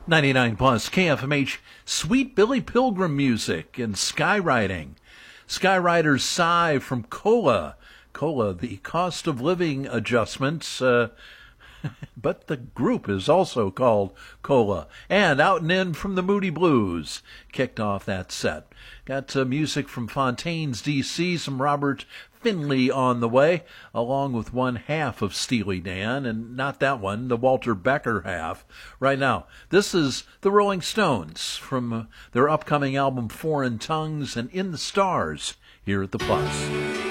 99 plus KFMH, Sweet Billy Pilgrim music and skywriting. Skyrider's Sigh from Cola. Cola, the cost of living adjustments, but the group is also called Cola. And Out and In from the Moody Blues kicked off that set. Got music from Fontaine's D.C., some Robert Finley on the way, along with one half of Steely Dan, and not that one, the Walter Becker half. Right now, this is the Rolling Stones from their upcoming album Foreign Tongues and In the Stars here at the Plus.